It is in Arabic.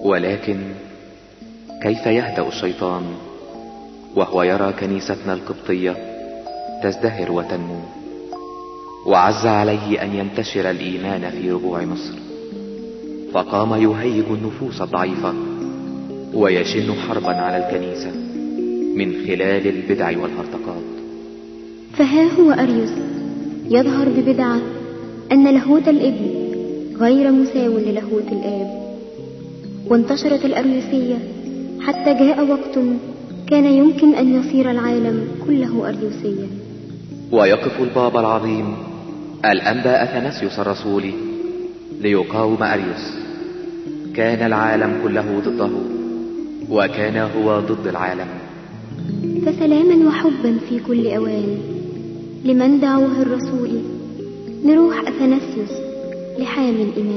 ولكن كيف يهدأ الشيطان وهو يرى كنيستنا القبطية تزدهر وتنمو؟ وعز عليه أن ينتشر الإيمان في ربوع مصر، فقام يهيج النفوس الضعيفة ويشن حربا على الكنيسة من خلال البدع والهرطقات. فها هو أريوس يظهر ببدعة أن لاهوت الابن غير مساو للاهوت الآب، وانتشرت الأريوسية حتى جاء وقت كان يمكن أن يصير العالم كله أريوسيا. ويقف البابا العظيم الأنبا أثناسيوس الرسولي ليقاوم أريوس. كان العالم كله ضده وكان هو ضد العالم. فسلاما وحبا في كل أوان لمن دعوه الرسول، لروح أثناسيوس لحامي الإيمان.